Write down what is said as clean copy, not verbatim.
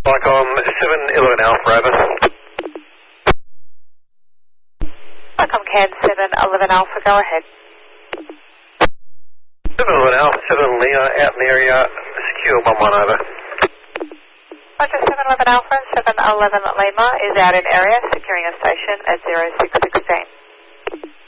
Vicom 711 Alpha, over. Vicom CAN 711 Alpha, go ahead. 711 Alpha, 7 Leo, out in the area, secure 11, over. Roger, 711 Alpha, 711 Lima is out in area, securing a station at 0616.